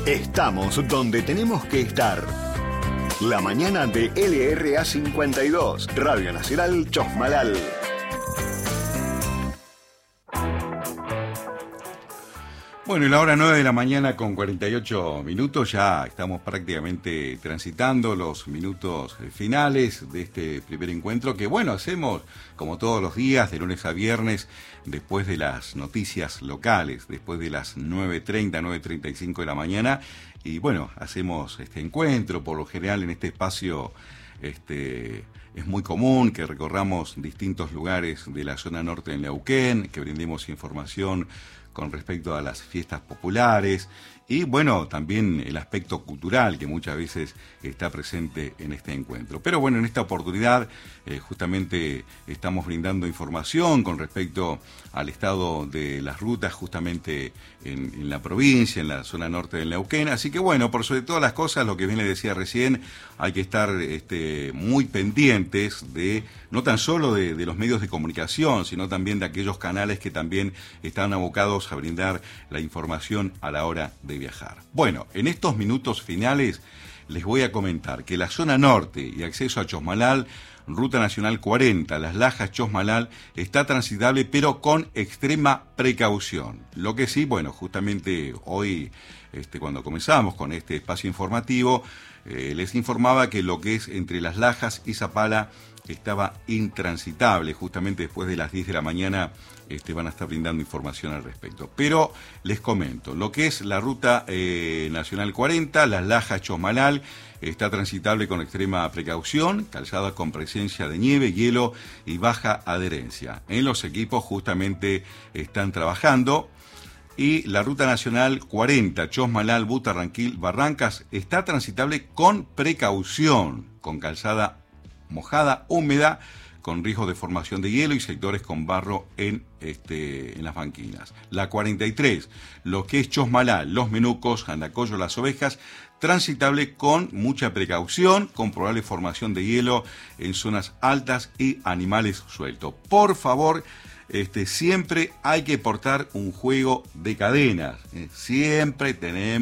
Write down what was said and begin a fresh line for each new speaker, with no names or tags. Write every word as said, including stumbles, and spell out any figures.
Estamos donde tenemos que estar. La mañana de L R A cincuenta y dos, Radio Nacional Chosmalal.
Bueno, y la hora nueve de la mañana con cuarenta y ocho minutos, ya estamos prácticamente transitando los minutos finales de este primer encuentro que, bueno, hacemos como todos los días, de lunes a viernes, después de las noticias locales, después de las nueve treinta, nueve treinta y cinco de la mañana, y bueno, hacemos este encuentro, por lo general en este espacio este es muy común que recorramos distintos lugares de la zona norte de Neuquén, que brindemos información con respecto a las fiestas populares y, bueno, también el aspecto cultural que muchas veces está presente en este encuentro. Pero, bueno, en esta oportunidad eh, justamente estamos brindando información con respecto al estado de las rutas justamente en, en la provincia, en la zona norte del Neuquén. Así que, bueno, por sobre todas las cosas, lo que bien le decía recién, hay que estar este, muy pendientes de, no tan solo de, de los medios de comunicación, sino también de aquellos canales que también están abocados a brindar la información a la hora de viajar. Bueno, en estos minutos finales les voy a comentar que la zona norte y acceso a Chosmalal, Ruta Nacional cuarenta, Las Lajas, Chosmalal, está transitable pero con extrema precaución. Lo que sí, bueno, justamente hoy, este, cuando comenzamos con este espacio informativo, eh, les informaba que lo que es entre Las Lajas y Zapala estaba intransitable, justamente después de las diez de la mañana este, van a estar brindando información al respecto. Pero les comento, lo que es la ruta eh, Nacional cuarenta, Las Lajas, Chosmalal, está transitable con extrema precaución, calzada con presencia de nieve, hielo y baja adherencia. En los equipos justamente están trabajando. Y la ruta nacional cuarenta, Chosmalal, Butarranquil, Barrancas, está transitable con precaución, con calzada mojada, húmeda, con riesgo de formación de hielo y sectores con barro en, este, en las banquinas. La cuarenta y tres, lo que es Chosmalal, Los Menucos, Andacollo, Las Ovejas, transitable con mucha precaución, con probable formación de hielo en zonas altas y animales sueltos. Por favor, Este, siempre hay que portar un juego de cadenas. Eh, siempre tenemos